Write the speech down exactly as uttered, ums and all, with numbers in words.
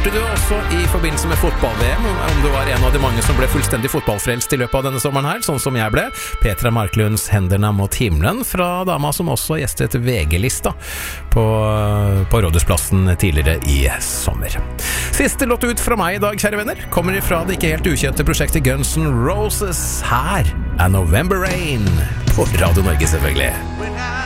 hørte du også i forbindelse med fotball-V M, om du var en av de mange som ble fullstendig fotballfrelst i løpet av denne sommeren her, sånn som jeg ble. Petra Marklunds Henderne mot himmelen, fra dama som også gjestet V G-lista på, på Rådhusplassen tidligere i sommer. Siste låt ut fra meg i dag, kjære venner, kommer ifra det ikke helt ukjente prosjektet Guns N' Roses. Her er November Rain på Radio Norge, selvfølgelig.